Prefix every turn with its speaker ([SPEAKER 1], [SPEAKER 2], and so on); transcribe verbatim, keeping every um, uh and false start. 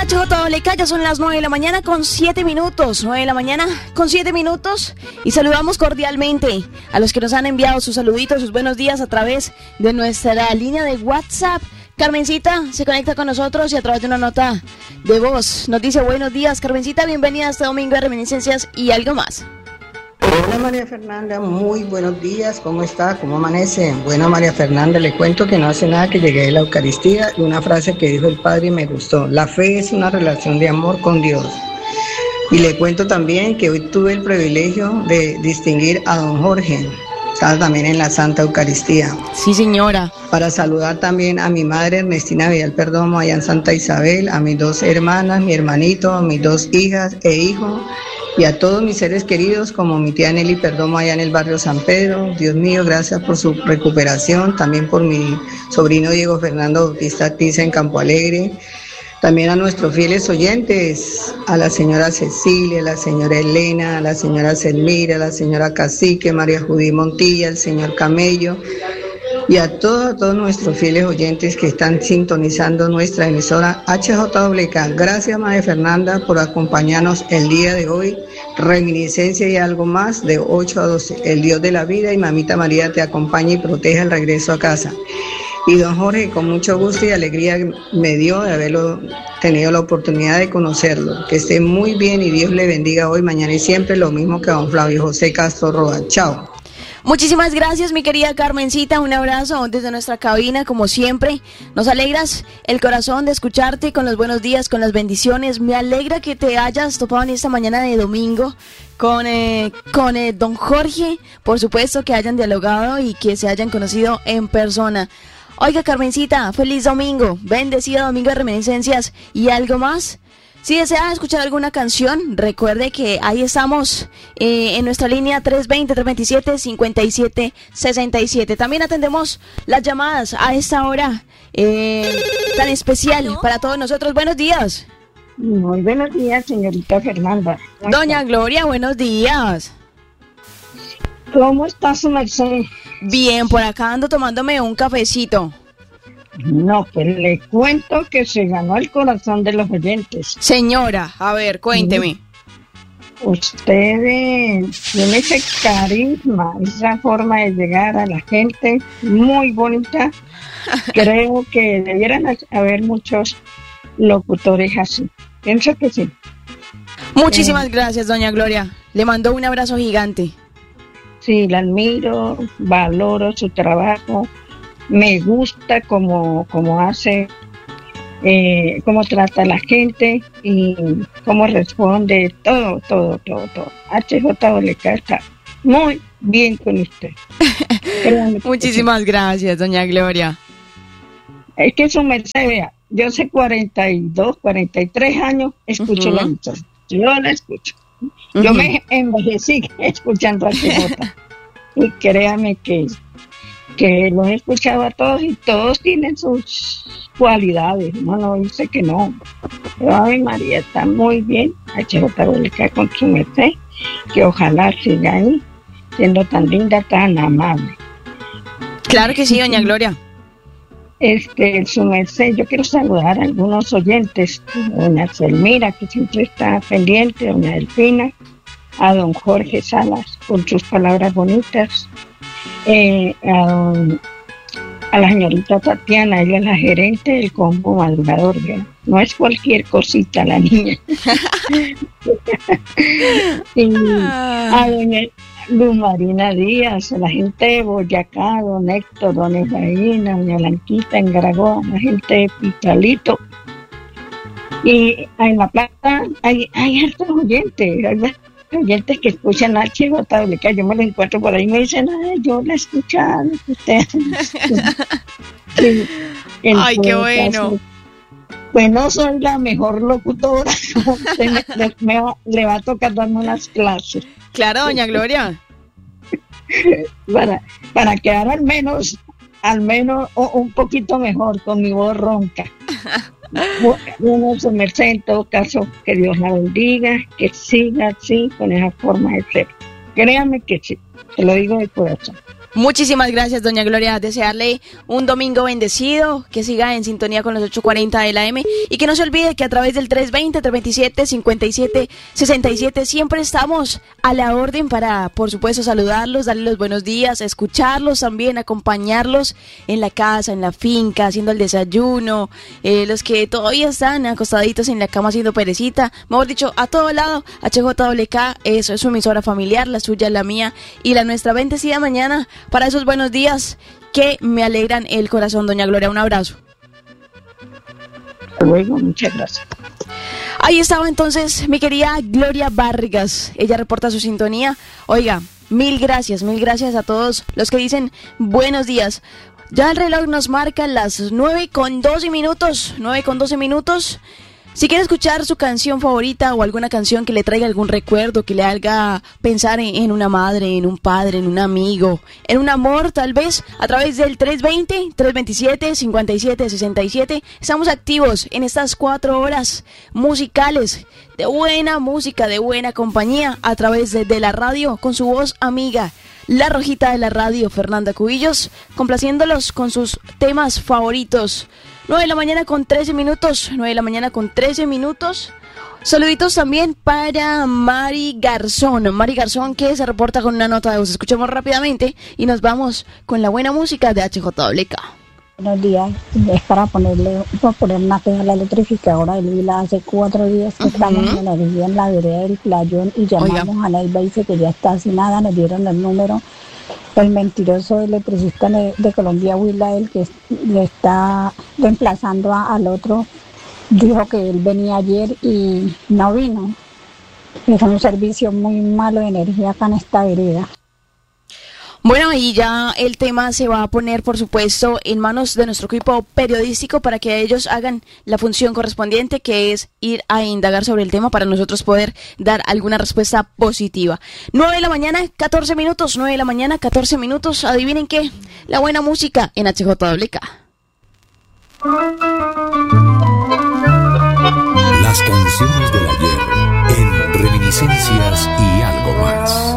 [SPEAKER 1] H J W K, ya son las nueve de la mañana con siete minutos, nueve de la mañana con siete minutos, y saludamos cordialmente a los que nos han enviado sus saluditos, sus buenos días a través de nuestra línea de WhatsApp. Carmencita se conecta con nosotros y a través de una nota de voz nos dice: buenos días, Carmencita, bienvenida a este domingo de Reminiscencias y algo más.
[SPEAKER 2] Hola María Fernanda, muy buenos días, ¿cómo está? ¿Cómo amanece? Bueno, María Fernanda, le cuento que no hace nada que llegué de la Eucaristía y una frase que dijo el Padre me gustó: la fe es una relación de amor con Dios. Y le cuento también que hoy tuve el privilegio de distinguir a don Jorge, estaba también en la Santa Eucaristía.
[SPEAKER 1] Sí, señora.
[SPEAKER 2] Para saludar también a mi madre Ernestina Vidal Perdomo allá en Santa Isabel, a mis dos hermanas, mi hermanito, a mis dos hijas e hijos, y a todos mis seres queridos, como mi tía Nelly Perdomo allá en el barrio San Pedro. Dios mío, gracias por su recuperación, también por mi sobrino Diego Fernando Bautista Tiza en Campo Alegre. También a nuestros fieles oyentes, a la señora Cecilia, a la señora Elena, a la señora Selmira, a la señora Cacique, María Judí Montilla, al señor Camello, y a todos, a todos nuestros fieles oyentes que están sintonizando nuestra emisora H J W K. Gracias, María Fernanda, por acompañarnos el día de hoy. Reminiscencia y algo más de ocho a doce. El Dios de la vida y Mamita María te acompaña y protege al regreso a casa. Y don Jorge, con mucho gusto y alegría me dio de haberlo tenido la oportunidad de conocerlo. Que esté muy bien y Dios le bendiga hoy, mañana y siempre, lo mismo que a don Flavio José Castro Roa. Chao.
[SPEAKER 1] Muchísimas gracias, mi querida Carmencita, un abrazo desde nuestra cabina, como siempre. Nos alegras el corazón de escucharte con los buenos días, con las bendiciones. Me alegra que te hayas topado en esta mañana de domingo con, eh, con eh, don Jorge, por supuesto que hayan dialogado y que se hayan conocido en persona. Oiga, Carmencita, feliz domingo, bendecido domingo de Reminiscencias y algo más. Si desea escuchar alguna canción, recuerde que ahí estamos eh, en nuestra línea tres veinte, tres veintisiete, cincuenta y siete sesenta y siete. También atendemos las llamadas a esta hora eh, tan especial para todos nosotros. Buenos días.
[SPEAKER 3] Muy buenos días, señorita Fernanda.
[SPEAKER 1] Doña Gloria, buenos días.
[SPEAKER 3] ¿Cómo está su merced?
[SPEAKER 1] Bien, por acá ando tomándome un cafecito.
[SPEAKER 3] No, pues le cuento que se ganó el corazón de los oyentes.
[SPEAKER 1] Señora, a ver, cuénteme.
[SPEAKER 3] Usted eh, tiene ese carisma, esa forma de llegar a la gente muy bonita. Creo que debieran haber muchos locutores así. Pienso que sí.
[SPEAKER 1] Muchísimas
[SPEAKER 3] eh,
[SPEAKER 1] gracias, doña Gloria. Le mando un abrazo gigante.
[SPEAKER 3] Sí, la admiro, valoro su trabajo. Me gusta cómo, cómo hace, eh, cómo trata a la gente y cómo responde, todo, todo, todo, todo. H J W K está muy bien con usted.
[SPEAKER 1] Muchísimas gracias, doña Gloria.
[SPEAKER 3] Es que su merced, vea, yo hace cuarenta y dos, cuarenta y tres años escucho uh-huh. la emisora. Yo la escucho. Uh-huh. Yo me envejecí escuchando a H J. Y créame que... que los he escuchado a todos y todos tienen sus cualidades, no, no dice que no, pero Ave María está muy bien, H J W K con su merced, que ojalá siga ahí, siendo tan linda, tan amable.
[SPEAKER 1] Claro que sí, doña Gloria.
[SPEAKER 3] Este, su merced, yo quiero saludar a algunos oyentes, doña Selmira, que siempre está pendiente, doña Delfina, a don Jorge Salas, con sus palabras bonitas, Eh, a, a la señorita Tatiana, ella es la gerente del combo madrugador, ¿verdad? No es cualquier cosita la niña. Y a doña Luz Marina Díaz, a la gente de Boyacá, don Héctor, don Efraín, doña Blanquita en Garagoa, la gente de Pitalito. Y en La Plata hay, hay hartos oyentes, ¿verdad? Oyentes que escuchan H J W K, yo me lo encuentro por ahí y me dicen, ay, yo la he escuchado. Usted. Sí,
[SPEAKER 1] ay, qué bueno.
[SPEAKER 3] Caso, pues no soy la mejor locutora, usted me, le, me va, le va a tocar darme unas clases.
[SPEAKER 1] Claro, doña Gloria.
[SPEAKER 3] Para, para quedar al menos, al menos o, un poquito mejor con mi voz ronca. Bueno, su merced, en todo caso, que Dios la bendiga, que siga así, con esa forma de ser. Créame que sí, te lo digo de corazón.
[SPEAKER 1] Muchísimas gracias, doña Gloria. Desearle un domingo bendecido, que siga en sintonía con los ocho cuarenta de la M y que no se olvide que a través del tres veinte, tres veintisiete, cincuenta y siete sesenta y siete siempre estamos a la orden para, por supuesto, saludarlos, darles los buenos días, escucharlos también, acompañarlos en la casa, en la finca, haciendo el desayuno, eh, los que todavía están acostaditos en la cama haciendo perecita, mejor dicho, a todo lado, H J W K, eso es su emisora familiar, la suya, la mía y la nuestra. Bendecida mañana para esos buenos días que me alegran el corazón, doña Gloria. Un abrazo.
[SPEAKER 3] Luego, muchas gracias.
[SPEAKER 1] Ahí estaba entonces mi querida Gloria Vargas. Ella reporta su sintonía. Oiga, mil gracias, mil gracias a todos los que dicen buenos días. Ya el reloj nos marca las nueve con doce minutos. nueve con doce minutos. Si quiere escuchar su canción favorita o alguna canción que le traiga algún recuerdo, que le haga pensar en, en una madre, en un padre, en un amigo, en un amor tal vez, a través del tres veinte, tres veintisiete, cincuenta y siete sesenta y siete, estamos activos en estas cuatro horas musicales de buena música, de buena compañía, a través de, de la radio, con su voz amiga, la rojita de la radio, Fernanda Cubillos, complaciéndolos con sus temas favoritos. nueve de la mañana con trece minutos, nueve de la mañana con trece minutos. Saluditos también para Mari Garzón, Mari Garzón que se reporta con una nota de voz. Escuchemos rápidamente y nos vamos con la buena música de H J W K.
[SPEAKER 4] Buenos días, es para ponerle, para poner una pega a la electrificadora de Lila. Hace cuatro días que uh-huh. estamos en energía en la vereda del Playón y llamamos Oiga. a Neiva y dice que ya está sin nada, nos dieron el número. El mentiroso electricista de Colombia, Willael, que le está reemplazando a, al otro, dijo que él venía ayer y no vino. Es un servicio muy malo de energía acá en esta vereda.
[SPEAKER 1] Bueno, y ya el tema se va a poner, por supuesto, en manos de nuestro equipo periodístico para que ellos hagan la función correspondiente, que es ir a indagar sobre el tema para nosotros poder dar alguna respuesta positiva. nueve de la mañana, catorce minutos, nueve de la mañana, catorce minutos. Adivinen qué, la buena música en H J W K.
[SPEAKER 5] Las canciones del ayer en Reminiscencias y algo más.